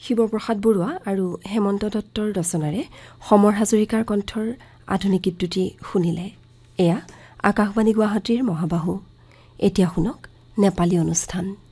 শিৱপ্ৰসাদ বৰুৱা আৰু হেমন্ত দত্তৰ ৰচনাৰে সমৰ হাজৰিকাৰ কণ্ঠৰ আধুনিক গীতটি শুনিলে। এয়া আকাশবাণী গুৱাহাটীৰ মহাবাহু। এতিয়া শুনক নেপালী অনুষ্ঠান।